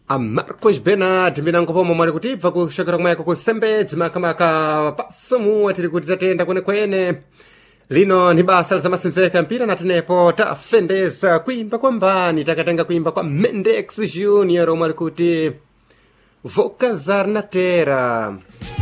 a Marcos Bernard mbinangopomo mwali kutibva kushokera kumweko kusembedzi makamaka pasamu atiri kuti tatenda kwenekwene lino ni basa lizamasenzeka mpira natenepo tafendeza kuimba kwa mbani takatenga kuimba kwa Mendex Junior omwe ali kuti Vocazar na Terra.